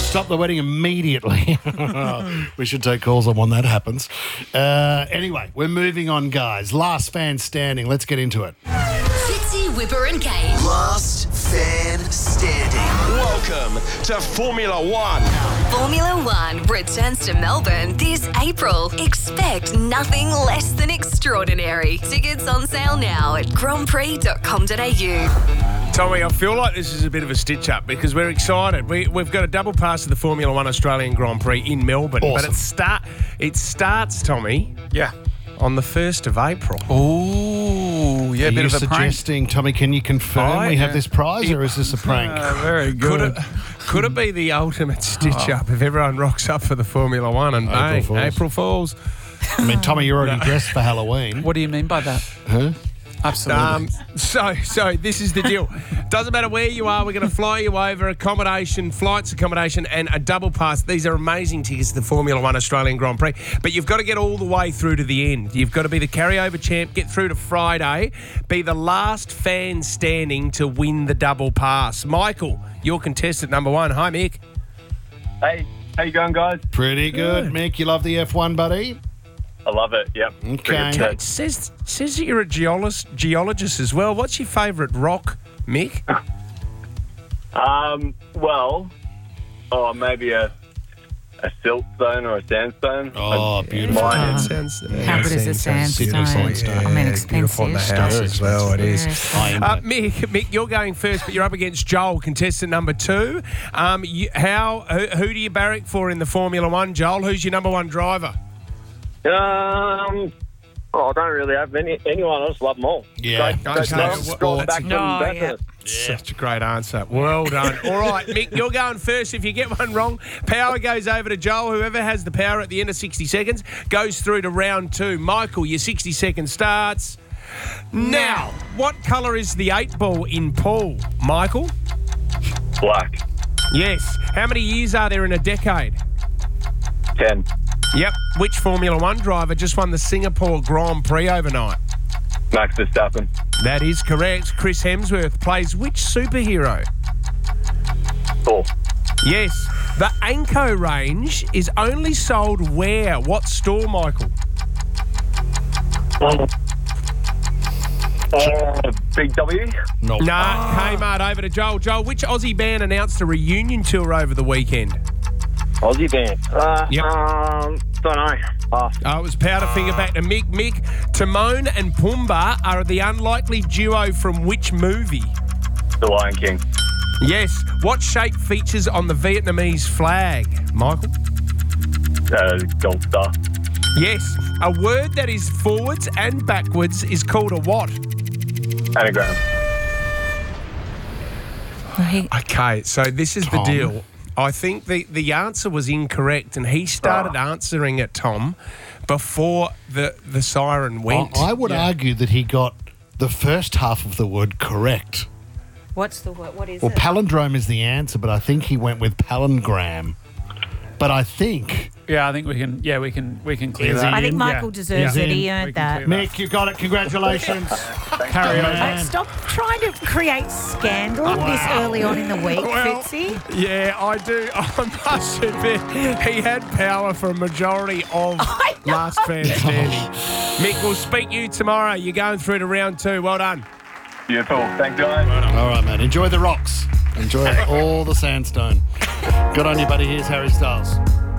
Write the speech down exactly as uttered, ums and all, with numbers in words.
stop the wedding immediately. We should take calls on when that happens. Uh, anyway, we're moving on, guys. Last fan standing. Let's get into it. Fitzy, Whipper and Kate. Last fan standing. Welcome to Formula One. Formula One returns to Melbourne this April. Expect nothing less than extraordinary. Tickets on sale now at grand prix dot com dot a u. Tommy, I feel like this is a bit of a stitch-up because we're excited. We, we've got a double pass to the Formula One Australian Grand Prix in Melbourne. Awesome. But it, start, it starts, Tommy, Yeah. on the first of April. Ooh, yeah, Are a bit you of a prank. suggesting, Tommy, can you confirm I- we have this prize or is this a prank? Uh, very Could good. it, could it be the ultimate stitch-up if everyone rocks up for the Formula One and April bang, Fools. April Fools? I mean, Tommy, you're already dressed for Halloween. What do you mean by that? Huh? Absolutely. Um, so, so this is the deal. Doesn't matter where you are, we're going to fly you over, accommodation, flights, accommodation, and a double pass. These are amazing tickets to the Formula One Australian Grand Prix. But you've got to get all the way through to the end. You've got to be the carryover champ, get through to Friday, be the last fan standing to win the double pass. Michael, you're contestant number one. Hi, Mick. Hey, how you going, guys? Pretty good, Mick. You love the F one, buddy? I love it. Yep. Okay. It says says that you're a geologist, geologist as well. What's your favourite rock, Mick? Um. Well, oh, maybe a a siltstone or a sandstone. Oh, beautiful. Mine It is. sounds, How good is a Sydney sandstone? sandstone. I mean, it's beautiful on the expensive. house as well. It is. Yes. I am. Uh, Mick, Mick, you're going first, but you're up against Joel, contestant number two. Um, you, how who, who do you barrack for in the Formula One, Joel? Who's your number one driver? Um. Oh, I don't really have any anyone. I just love them all. Yeah. Great, Okay. great stuff. Well, Scroll that's- back No, from yeah. Bethany. Such a great answer. Well done. All right, Mick, you're going first. If you get one wrong, power goes over to Joel. Whoever has the power at the end of sixty seconds goes through to round two. Michael, your sixty seconds starts now. What colour is the eight ball in pool, Michael? Black. Yes. How many years are there in a decade? Ten. Yep. Which Formula One driver just won the Singapore Grand Prix overnight? Max Verstappen. That is correct. Chris Hemsworth plays which superhero? Four. Yes. The Anko range is only sold where? What store, Michael? Uh, Big W. No. Nah, Kmart over to Joel. Joel, which Aussie band announced a reunion tour over the weekend? Aussie band. Uh, Yep. Um. Don't know. Uh, Oh, it was Powderfinger back to Mick. Mick, Timon and Pumbaa are the unlikely duo from which movie? The Lion King. Yes. What shape features on the Vietnamese flag, Michael? Uh, Gold Star. Yes. A word that is forwards and backwards is called a what? Anagram. He- Okay, so this is Tom. the deal. I think the, the answer was incorrect, and he started answering it, Tom, before the, the siren went. I I would Yeah. argue that he got the first half of the word correct. What's the word? What is Well, it? palindrome is the answer, but I think he went with palingram. But I think, Yeah, I think we can. Yeah, we can. We can clear Is that. he I think in? Michael Yeah. deserves Yeah. it. He We earned can that. clear Mick, you got it. Congratulations. Carry on. Hey, stop trying to create scandal this early on in the week, Well, Fitzy. Yeah, I do. I must admit, he had power for a majority of I know. last fan standing. Mick, we'll speak to you tomorrow. You're going through to round two. Well done. Beautiful. Thanks, guys. All right, man. Enjoy the rocks. Enjoy all the sandstone. Good on you, buddy. Here's Harry Styles.